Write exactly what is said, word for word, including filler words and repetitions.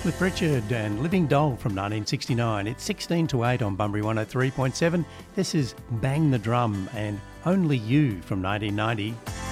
Cliff Richard and Living Doll from nineteen sixty-nine. It's sixteen to eight on Bunbury one oh three point seven. This is Bang the Drum and Only You from nineteen ninety.